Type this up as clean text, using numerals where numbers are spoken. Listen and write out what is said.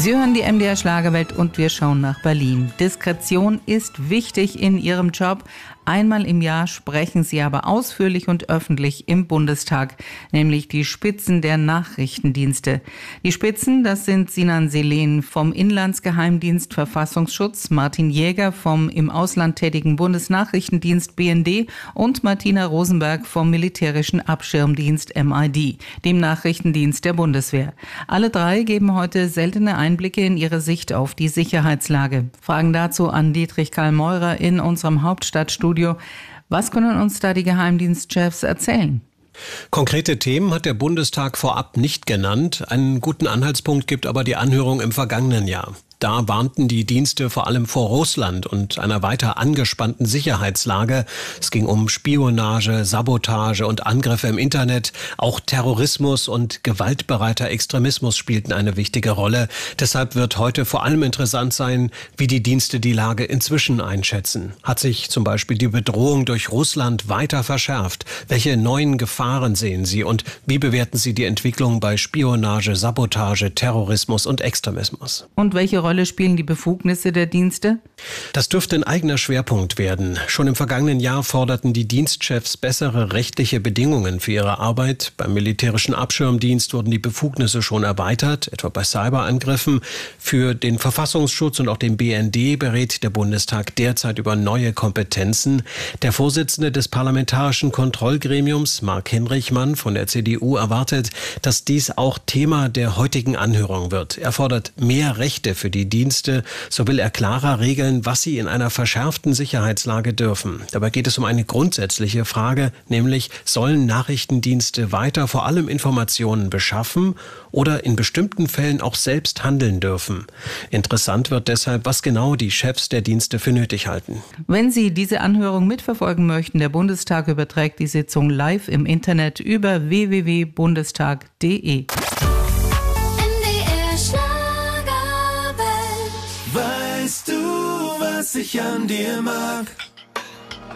Sie hören die MDR Schlagerwelt und wir schauen nach Berlin. Diskretion ist wichtig in Ihrem Job. Einmal im Jahr sprechen Sie aber ausführlich und öffentlich im Bundestag, nämlich die Spitzen der Nachrichtendienste. Die Spitzen, das sind Sinan Selen vom Inlandsgeheimdienst Verfassungsschutz, Martin Jäger vom im Ausland tätigen Bundesnachrichtendienst BND und Martina Rosenberg vom militärischen Abschirmdienst MID, dem Nachrichtendienst der Bundeswehr. Alle drei geben heute seltene Einblicke in ihre Sicht auf die Sicherheitslage. Fragen dazu an Dietrich Karl Meurer in unserem Hauptstadtstudio. Was können uns da die Geheimdienstchefs erzählen? Konkrete Themen hat der Bundestag vorab nicht genannt. Einen guten Anhaltspunkt gibt aber die Anhörung im vergangenen Jahr. Da warnten die Dienste vor allem vor Russland und einer weiter angespannten Sicherheitslage. Es ging um Spionage, Sabotage und Angriffe im Internet. Auch Terrorismus und gewaltbereiter Extremismus spielten eine wichtige Rolle. Deshalb wird heute vor allem interessant sein, wie die Dienste die Lage inzwischen einschätzen. Hat sich zum Beispiel die Bedrohung durch Russland weiter verschärft? Welche neuen Gefahren sehen Sie und wie bewerten Sie die Entwicklung bei Spionage, Sabotage, Terrorismus und Extremismus? Und welche Rolle spielen die Befugnisse der Dienste? Das dürfte ein eigener Schwerpunkt werden. Schon im vergangenen Jahr forderten die Dienstchefs bessere rechtliche Bedingungen für ihre Arbeit. Beim militärischen Abschirmdienst wurden die Befugnisse schon erweitert, etwa bei Cyberangriffen. Für den Verfassungsschutz und auch den BND berät der Bundestag derzeit über neue Kompetenzen. Der Vorsitzende des Parlamentarischen Kontrollgremiums, Marc Hinrichmann von der CDU, erwartet, dass dies auch Thema der heutigen Anhörung wird. Er fordert mehr Rechte für die Dienste, so will er klarer regeln, was sie in einer verschärften Sicherheitslage dürfen. Dabei geht es um eine grundsätzliche Frage, nämlich sollen Nachrichtendienste weiter vor allem Informationen beschaffen oder in bestimmten Fällen auch selbst handeln dürfen. Interessant wird deshalb, was genau die Chefs der Dienste für nötig halten. Wenn Sie diese Anhörung mitverfolgen möchten, der Bundestag überträgt die Sitzung live im Internet über www.bundestag.de. Weißt du, was ich an dir mag?